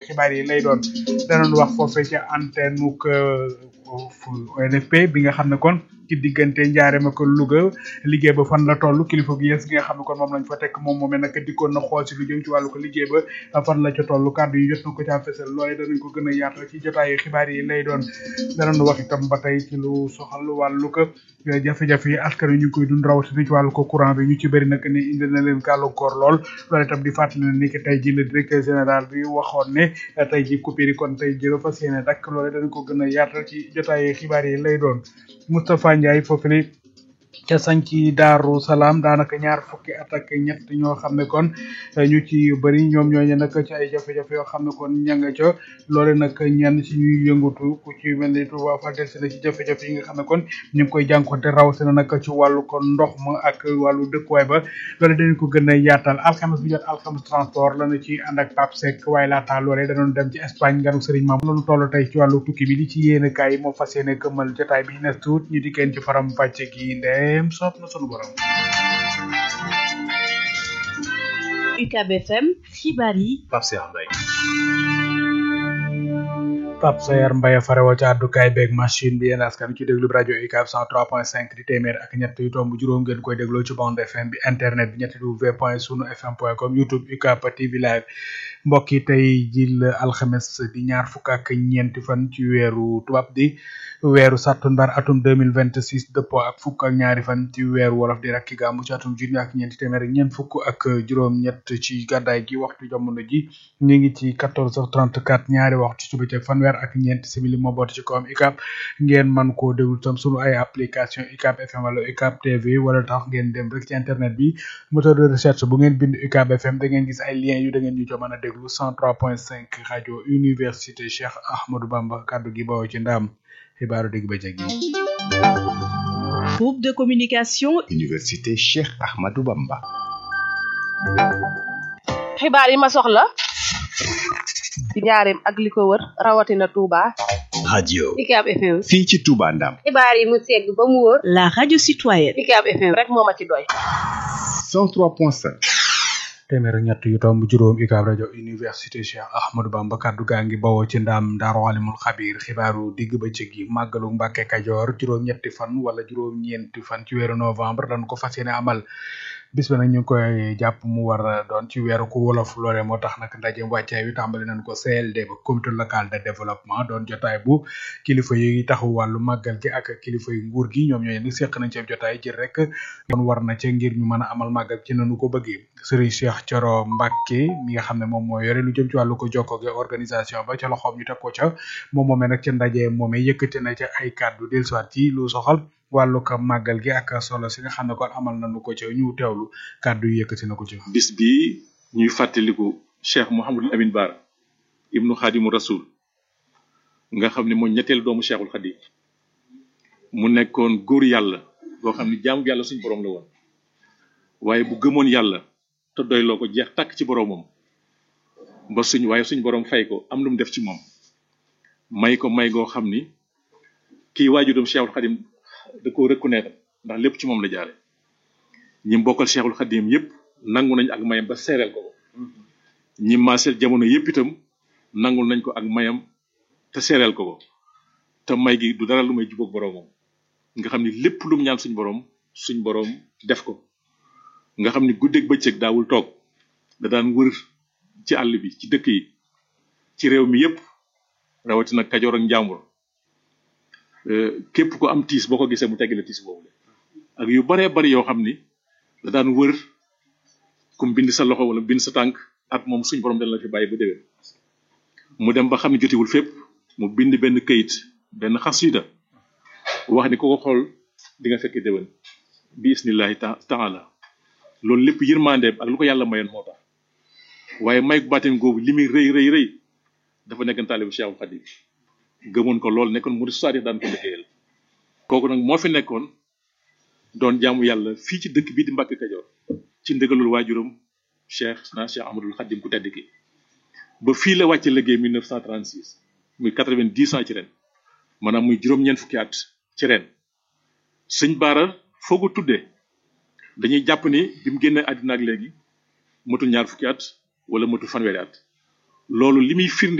xibaar yi lay doon danañ wax foofee ca antenne ONFP bi nga xam ne kon ci diggante Njaareem ak Louga liggéey ba fan la toll kilifa gi yes gi nga xam ne kon moom lañ fa tekk moom moomee nag dikkoon na xool si lu jëm ci wàllu ko liggéey ba fan la ca toll kàddu yi jot na ko caa fesal loolee danañ ko gën a yaatal ci jotaayu xibaar yi lay doon danañ wax itam ba tey ci lu soxal wàllu ko jafe-jafe yi askan wi ñu koy dund rawatina ci wàllu ko courant bi ñu ci bëri nag ne indi na leen gàllankoor lool loolu itam di fàttali ne ni ki tey ji le directeur général bi waxoon ne tey ji coupure yi kon tey ji la fas yéene dak loolee danañ ko gën a yaatal ci jotaayu xibaar yi lay doon Moustapha Ndiaye foofu li ca sañci Daaru Salaam daanaka ñaar fukki at ak ñett ñoo xam ne kon ñu ci bëri ñoom ñooñu nag ci ay jafe-jafe yoo xam ne kon ña nga ca loole nag ñenn ci ñuy yëngatu ku ci mel ni Touba fa del si na ci jafe-jafe yi nga xam ne kon ñu ngi koy jànkonte rawatina nag ci wàllu kon ndox ma ak wàllu dëkkuwaay ba loole dañu ko gën a yaatal alxames bi jot alxames transport lañu ci ànd ak Pape Seck waaye laataa loolee danoon dem ci Espagne nganu Serigne Maam loolu toll tey ci wàllu tukki bi li ci yéene kaay moo fas yéene këmmal jotaay bi nes tuut ñu dikkeen ci faram pàcce gi ndeem soob na sunu borom UCAB FM xibaar yi Pape Sayar Mbaye farewo ci àddukaay beeg machine bi yéen askan ci déglu rajo UCAB 103.5 di téeméer ak ñett yu tomb juróom ngeen koy dégloo ci bande FM bi internet bi www.sunufm.com YouTube UCAB TV live mbokk yi tey jil alxames di ñaar fukk ak ñeenti fan ci weeru tubaab di weeru sattumbar atum 2026 dëppoo ak fukk ak ñaari fan ci weeru wolof di rakki gàmmu ci atum junni ak ñeenti téeméer ak ñeent fukk ak juróom ñett ci gàddaay gi waxtu jamono ji ñu ngi ci 14h34 ñaari waxtu ci bëccëg fanweer ak ñeenti simili moo boot ci kawam UCAB ngeen man koo déglu tam sunu ay application UCAB FM wala UCAB TV wala tax ngeen dem rek ci internet bi moteur de recherche bu ngeen bind UCAB FM da ngeen gis ay liens yu da ngeen ñu co mën a déglu 103.5 rajo université Cheikh Ahmadou Bamba kaddu gi bawoo ci ndaam xibaaru dégg bëccëg yi groupe de communication université Cheikh Ahmadou Bamba xibaar yi ma soxla ci njaareem ak li ko wër rawatina Touba radio UCAB FM fii ci Touba Ndam xibaar yi mu segg ba mu wër la radio citoyenne UCAB FM rek moo ma ci doy 103.5 téeméer ak ñett yu tomb juróom UCAB rajo université Cheikh Ahmadou Bamba kaddu gaa ngi bawoo ci ndaam Daaru Alimul Xabiir xibaaru digg bëccëg gi màggalu Mbàkke Kajoor juróom-ñetti fan wala juróom-ñeenti fan ci weeru novembre dañ ko fas yéene amal bis ba nag ñu ngi koy jàpp mu war a doon ci weeru ko wolof loole moo tax nag ndaje wàccaay wi tàmbali nañ ko CLD ba comité local de développement doon jotaay bu kilifa yi taxaw wàllu màggal gi ak kilifa yu nguur gi ñoom ñooy nag seq nañ ci jotaay jël rek kon war na ca ngir ñu mën a amal màggal ci nanu ko bëggee Serigne Cheikh Thioro Mbacké mi nga xam ne moom moo yore lu jëm ci wàllu ko jokko gi organisation ba ca loxoom ñu teg ko ca moom moomee nag ca ndaje moomee yëkkati na ca ay kàddu dellusiwaat ci lu soxal wàllu ko màggal gi ak solo si nga xam ne kon amal nañu ko ca ñu teewlu kàddu yi yëkkati na ko ci bis bi ñuy fàttaliku Cheikh Mouhamadul Amin Bara ibnu Xaadimu Rasul nga xam ne mooy ñetteelu doomu Cheikhul Xadim mu nekkoon góor yàlla boo xam ne jaamu yàlla suñ borom la woon waaye bu gëmoon yàlla te doyloo ko jeex tàkk ci boromam ba suñ borom fay ko am lu mu def ci moom may ko may goo xam ni kii waajuram Cheikhul Xadim da koo reconnaître ndax lépp ci moom la jaare ñi mbokkal Cheikhul Xadim yëpp nangu nañ ak mayam ba seereel ko ñi maaseel jamono yëpp itam nangul nañ ko ak mayam te seereel ko te may gi du dara lu may jubóog boromam nga xam ni lépp lu mu ñaan suñ borom def ko nga xam ni guddeeg bëccëg daawul toog da daan wër ci àll bi ci dëkk yi ci réew mi yëpp rawatina Kajoor ak Njàmbur képp ko am tiis boo ko gisee mu tegg la tiis boobu ak yu baree bari yoo xam ni da daan wër kum bind sa loxo wala bind sa tànk ak moom suñ borom dana la fi bàyyi ba déwén mu dem ba xam ne jotiwul fépp mu bind benn këyit benn xasida wax ni ko xool di nga fekk déwén bi isnillahi taala loolu lépp yërmandeem ak lu ko yàlla mayoon moo tax waaye may baatin googu li muy rëy dafa nekk taalibu Cheikhul Khadim gëmoon ko lool nekkoon murid saadix daan ko liggéeyal kooku nag moo fi nekkoon doon jaamu yàlla fii ci dëkk bii di Mbàkke Kajoor ci ndigalul waajuram Cheikh Ahmadul Khadim ku tedd ki ba fii la wàcce liggéey 1936 muy 90 ans ci ren maanaam muy juróom-ñeent fukki at ci ren sëñ Baara foo ko tuddee dañuy jàpp ni bi mu génnee àddina ak léegi matul ñaar fukki at wala matul fanweeri at loolu li muy firnde